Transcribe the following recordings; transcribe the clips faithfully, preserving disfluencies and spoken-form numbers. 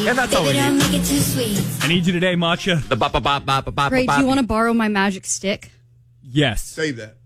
And that's all we Baby, don't need. make it too sweet. I need you today, Matcha. The bop, bop, bop, bop, bop, Great. bop. Do you want to borrow my magic stick? Yes. Save that.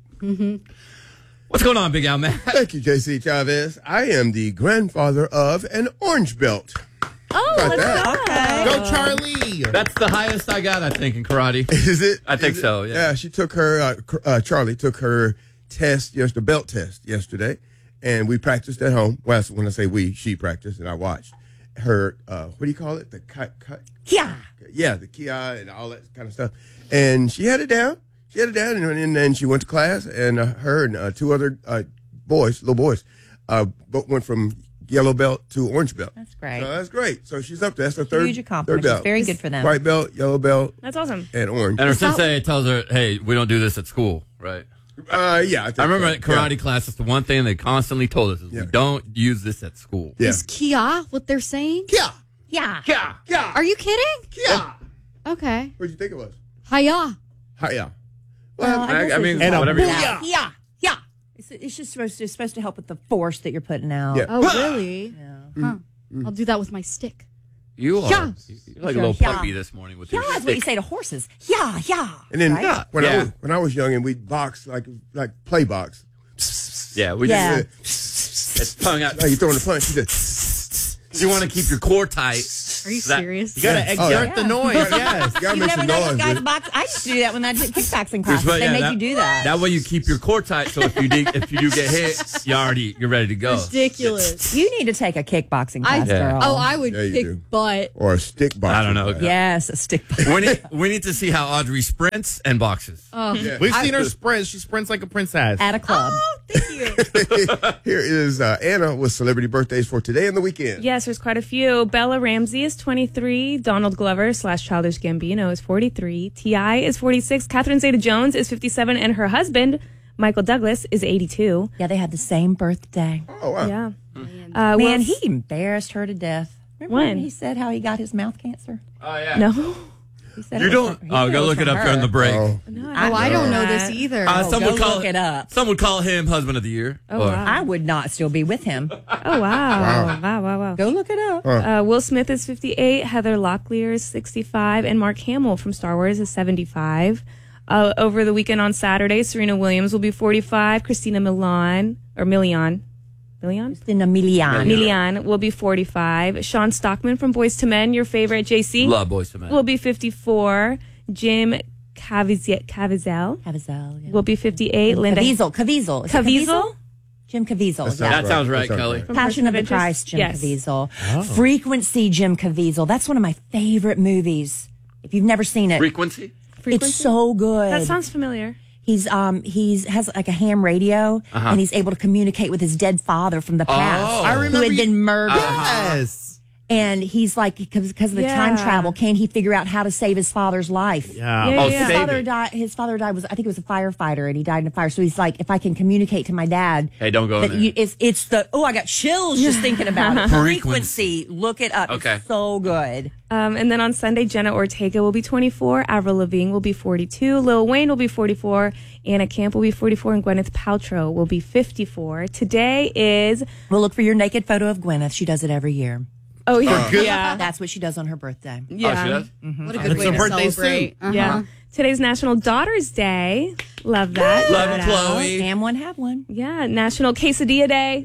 What's going on, Big Al, man? Thank you, J C Chavez. I am the grandfather of an orange belt. Oh, Got let's that. go. Okay. Go, Charlie. That's the highest I got, I think, in karate. Is it? I think Is it? so, yeah. Yeah, she took her, uh, cr- uh, Charlie took her test, yes, the belt test yesterday, and we practiced at home. Well, when I say we, she practiced, and I watched her, uh, what do you call it? The cut, cut? Yeah. Yeah, the kia and all that kind of stuff. And she had it down. She had it down, and, and then she went to class, and uh, her and uh, two other uh, boys, little boys, uh, both went from yellow belt to orange belt. That's great. So that's great. So she's up there. That's her third, Huge accomplishment. third belt. Very good for them. White belt, yellow belt, That's awesome. and orange. And her Is that- sensei tells her, hey, we don't do this at school, right? Uh, yeah, I, think I remember so. at karate Yeah. class, it's the one thing they constantly told us is Yeah. we don't use this at school. Yeah. Is Kia what they're saying? Kia, Yeah. Yeah. Kia, Are you kidding? Kia. Okay. What'd you think it was? Hiya. Hiya. Well, I- guess I it's mean, just- whatever you- Yeah. Yeah. Yeah. It's, it's just supposed to, it's supposed to help with the force that you're putting out. Yeah. Oh, really? Huh. I'll do that with my stick. You are. Yeah. You're like a little Yeah. puppy this morning with Yeah, your that's what you stick. say to horses. Yeah, yeah. And then Right? when I Yeah. was when I was young and we'd box like like play box. Yeah, we Yeah. just it's tongue out. Like you throwing a punch, you said, You want to keep your core tight. Are you That- serious? You gotta Yeah. exert Oh, yeah. the noise. Yes. you gotta You make never some know noise. those guys with in it. box. I used to do that when I did kickboxing Here's classes. what- They yeah, make that- you do that. That way you keep your core tight. So if you do, if you do get hit, you already you're ready to go. Ridiculous. You need to take a kickboxing I, class, Yeah. girl. Oh, I would Yeah, you kick do. butt. Or a stick box. I don't know. Yes, a stick. we need we need to see how Audrey sprints and boxes. Oh, We've seen her sprint. She sprints like a princess. At a club. thank you. Here is uh, Anna with celebrity birthdays for today and the weekend. Yes, there's quite a few. Bella Ramsey is twenty-three. Donald Glover slash Childish Gambino is forty-three. T I is forty-six. Catherine Zeta-Jones is fifty-seven. And her husband, Michael Douglas, is eighty-two. Yeah, they had the same birthday. Oh wow. Yeah. Uh, Man, Will- he embarrassed her to death. Remember When? when he said how he got his mouth cancer? Oh yeah. No. He said You it was don't. from- he Oh, said go was look it from up during her. the break. Oh. No, Oh, I don't know that. this either. Uh, Oh, some go would call look it up. Some would call him husband of the year. Oh, Or- wow. I would not still be with him. Oh, wow. Wow, wow, wow. Go look it up. Uh, Will Smith is fifty-eight. Heather Locklear is sixty-five. And Mark Hamill from Star Wars is seventy-five. Uh, over the weekend on Saturday, Serena Williams will be forty-five. Christina Milian, or Milian. Milian? In a million. Milian will be forty-five. Sean Stockman from Boys to Men, your favorite, J C, Love Boys to Men. will be fifty-four. Jim Caviezel Caviezel Caviezel. Yeah. will be fifty-eight. Linda Caviezel. Caviezel. Is it Caviezel? Jim Caviezel. That Yeah. That sounds right, That sounds Kelly. right. From Passion of the Interest? Christ, Jim Yes. Caviezel. Frequency, Jim Caviezel. That's one of my favorite movies. If you've never seen it, Frequency. it's so good. That sounds familiar. He's um he's has like a ham radio and he's able to communicate with his dead father from the past Oh. I remember who had you- been murdered. Yes. And he's like, because because of the time Yeah. travel, can he figure out how to save his father's life? Yeah. Yeah, Oh, yeah. His save father it. died. His father died was I think it was a firefighter, and he died in a fire. So he's like, if I can communicate to my dad, Hey, don't go in that there. you, it's it's the oh I got chills just thinking about it. Frequency. Frequency, look it up. Okay. It's so good. Um, and then on Sunday, Jenna Ortega will be twenty-four. Avril Lavigne will be forty-two. Lil Wayne will be forty-four. Anna Camp will be forty-four. And Gwyneth Paltrow will be fifty-four. Today is, We'll look for your naked photo of Gwyneth. She does it every year. oh, yeah. yeah. That's what she does on her birthday. Oh, Yeah. she does? What a good It's way her to birthday celebrate. Uh-huh. Yeah. Today's National Daughter's Day. Love that. Love Shout it, out. Chloe. Ham one, have one. Yeah. National Quesadilla Day.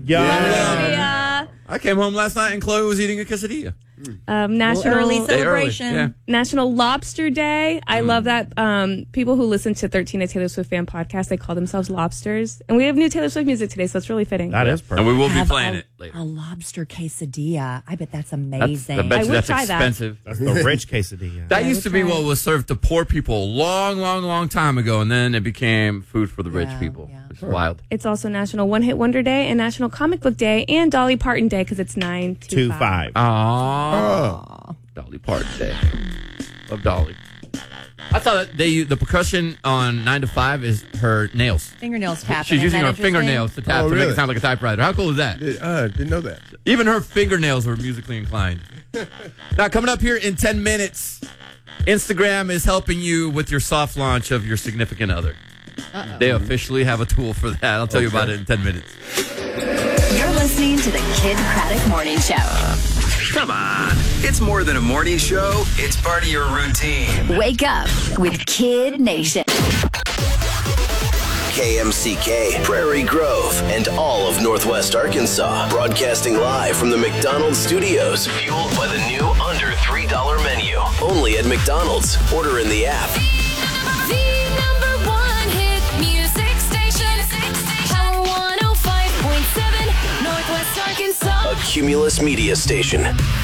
Yeah. Quesadilla. I came home last night and Chloe was eating a quesadilla. Um, National Early Day early, celebration. yeah. National Lobster Day. I love that. Um, people who listen to thirteen, a Taylor Swift fan podcast, they call themselves lobsters. And we have new Taylor Swift music today, so it's really fitting. That is And perfect. we will be Have playing a, it later. a lobster quesadilla. I bet that's That's, amazing. I bet I you would that's try that. expensive. That's the rich quesadilla. That I used to would be try what it. was served to poor people a long, long, long time ago, and then it became food for the rich Yeah, people. yeah. It's wild. It's also National One Hit Wonder Day and National Comic Book Day and Dolly Parton Day because it's nine to Two five. five. Aww. Dolly Parton Day. Love Dolly. I thought that they the percussion on nine to five is her nails. Fingernails tapping. She's Isn't using that her interesting? fingernails to tap Oh, to make really? it sound like a typewriter. How cool is that? Did, uh, didn't know that. Even her fingernails were musically inclined. Now, coming up here in ten minutes, Instagram is helping you with your soft launch of your significant other. Uh-oh. They officially have a tool for that. I'll tell you about it in ten minutes. You're listening to the Kid Craddock Morning Show. Come on. It's more than a morning show. It's part of your routine. Wake up with Kid Nation. K M C K, Prairie Grove, and all of Northwest Arkansas. Broadcasting live from the McDonald's studios. Fueled by the new under three dollar menu. Only at McDonald's. Order in the app. The number one hit music station. Power one oh five point seven, Northwest Arkansas. A Cumulus Media Station.